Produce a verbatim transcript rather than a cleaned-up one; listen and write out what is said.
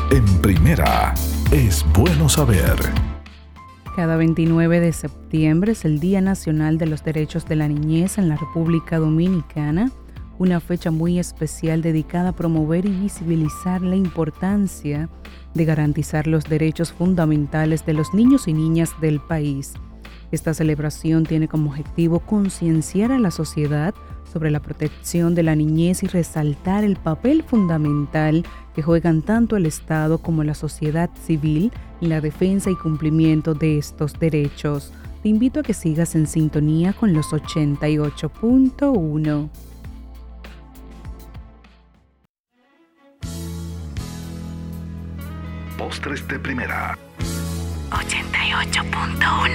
En Primera, es bueno saber. Cada veintinueve de septiembre es el Día Nacional de los Derechos de la Niñez en la República Dominicana, una fecha muy especial dedicada a promover y visibilizar la importancia de garantizar los derechos fundamentales de los niños y niñas del país. Esta celebración tiene como objetivo concienciar a la sociedad sobre la protección de la niñez y resaltar el papel fundamental que juegan tanto el Estado como la sociedad civil en la defensa y cumplimiento de estos derechos. Te invito a que sigas en sintonía con los ochenta y ocho punto uno. Postres de Primera. ochenta y ocho punto uno.